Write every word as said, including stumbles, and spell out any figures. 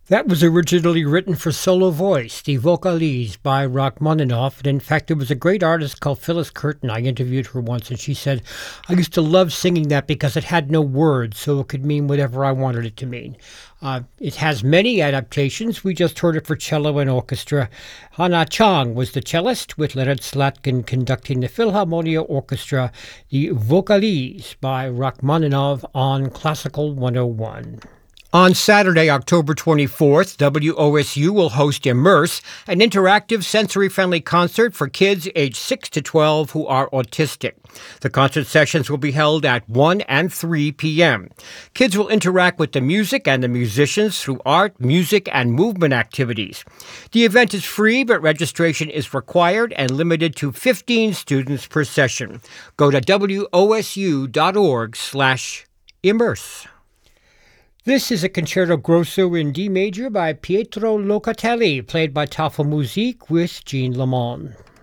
That was originally written for solo voice, the Vocalise by Rachmaninoff. And in fact, there was a great artist called Phyllis Curtin. I interviewed her once, and she said, I used to love singing that because it had no words, so it could mean whatever I wanted it to mean. Uh, it has many adaptations. We just heard it for cello and orchestra. Hana Chang was the cellist, with Leonard Slatkin conducting the Philharmonia Orchestra, the Vocalise by Rachmaninoff on Classical one oh one. On Saturday, October twenty-fourth, W O S U will host Immerse, an interactive, sensory-friendly concert for kids aged six to twelve who are autistic. The concert sessions will be held at one and three p.m. Kids will interact with the music and the musicians through art, music, and movement activities. The event is free, but registration is required and limited to fifteen students per session. Go to W O S U dot org slash immerse. This is a concerto grosso in D major by Pietro Locatelli, played by Tafelmusik with Jean Lamont.